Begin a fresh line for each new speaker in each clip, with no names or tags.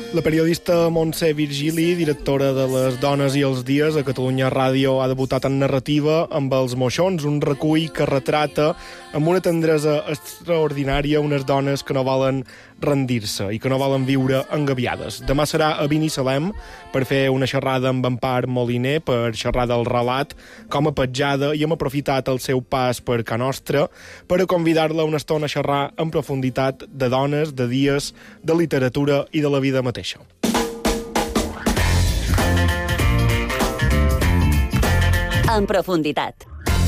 La periodista Montse Virgili, directora de Les Dones i els Dies a Catalunya Ràdio, ha debutat en narrativa amb Els Moixons, un recull que retrata amb una tendresa extraordinària unes dones que no volen rendir-se i que no volen viure engabiades. Demà serà a Binissalem per fer una xerrada amb Empar Moliner, per xerrar del relat com a petjada, i hem aprofitat el seu pas per Ca Nostra per a convidar-la una estona a xerrar en profunditat de dones, de dies, de literatura i de la vida mateixa.
En profunditat.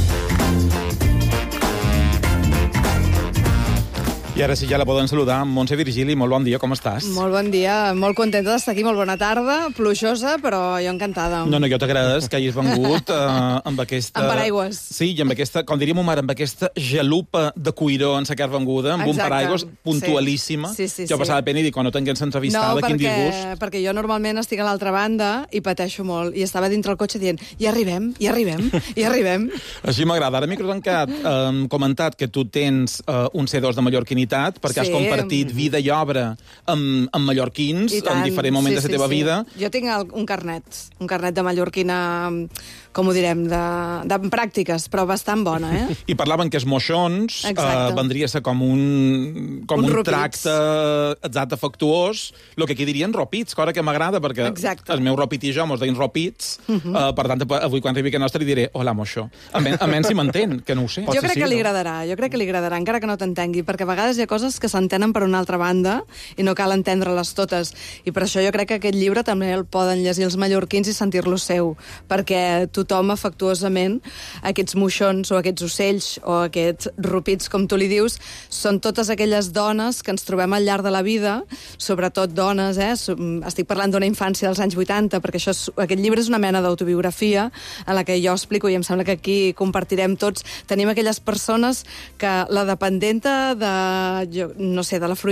I ara sí, ja la poden saludar. Montse Virgili, molt bon dia, com estàs?
Molt bon dia, molt contenta d'estar aquí, molt bona tarda, plujosa, però jo encantada.
No, jo t'agrades que hagis vengut amb aquesta...
Amb paraigües.
Sí, i amb aquesta, com diria ma mare, amb aquesta gelupa de cuiró en sa que has venguda, amb un paraigües puntualíssima.
Sí.
Jo passava pena i dic, quan no tinguem entrevistada, quin disgust.
No, perquè jo normalment estic a l'altra banda i pateixo molt, i estava dintre el cotxe dient, ja arribem.
Així m'agrada. Ara micro tancat, comentat que tu tens un C2 de mallorquinitat, perquè has compartit vida i obra amb mallorquins en diferents moments de la teva vida.
Jo tinc un carnet de mallorquina, com ho direm, de pràctiques, però bastant bona, eh?
I parlaven que els moixons vendria a ser com un tracte exacte, afectuós, el que aquí dirien ropits, cosa que m'agrada, perquè el meu ropit i jo mos deien ropits, per tant, avui quan arribi a nostra li diré, hola, moixó. Almenys si m'entén, que no ho sé.
Jo crec que li agradarà, encara que no t'entengui, perquè a vegades hi ha coses que s'entenen per una altra banda i no cal entendre-les totes. I per això jo crec que aquest llibre també el poden llegir els mallorquins i sentir-lo seu, perquè tothom afectuosament, aquests moixons o aquests ocells o aquests rupits, com tu li dius, són totes aquelles dones que ens trobem al llarg de la vida, sobretot dones, estic parlant d'una infància dels anys 80, perquè aquest llibre és una mena d'autobiografia en la que jo explico, i em sembla que aquí compartirem tots, tenim aquelles persones que la dependenta de la